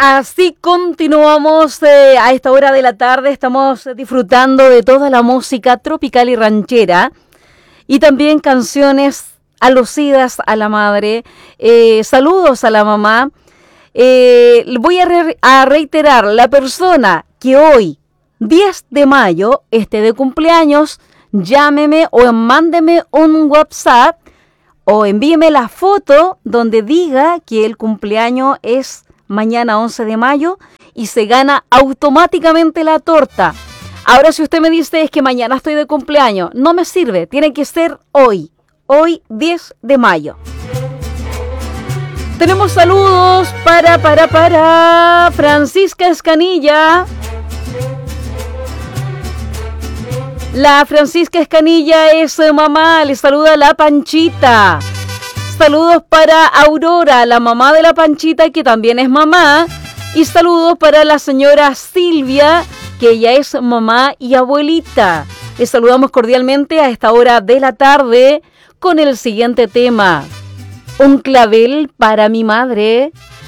Así continuamos a esta hora de la tarde. Estamos disfrutando de toda la música tropical y ranchera y también canciones alucidas a la madre. Saludos a la mamá. Voy a reiterar, la persona que hoy, 10 de mayo, esté de cumpleaños, llámeme o mándeme un WhatsApp o envíeme la foto donde diga que el cumpleaños es mañana 11 de mayo y se gana automáticamente la torta. Ahora, si usted me dice es que mañana estoy de cumpleaños, no me sirve, tiene que ser hoy 10 de mayo. Tenemos saludos para Francisca Escanilla. La Francisca Escanilla es mamá, le saluda la Panchita. Saludos para Aurora, la mamá de la Panchita, que también es mamá. Y saludos para la señora Silvia, que ella es mamá y abuelita. Les saludamos cordialmente a esta hora de la tarde con el siguiente tema. Un clavel para mi madre.